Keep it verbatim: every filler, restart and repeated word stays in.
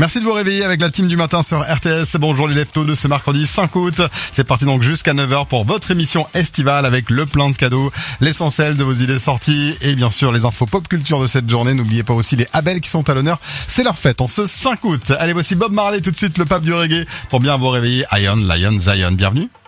Merci de vous réveiller avec la team du matin sur R T S. Bonjour les leftos de ce mercredi cinq août. C'est parti donc jusqu'à neuf heures pour votre émission estivale avec le plein de cadeaux, l'essentiel de vos idées sorties et bien sûr les infos pop culture de cette journée. N'oubliez pas aussi les Abel qui sont à l'honneur. C'est leur fête en ce cinq août. Allez, voici Bob Marley tout de suite, le pape du reggae, pour bien vous réveiller. Ion, Lion, Zion. Bienvenue.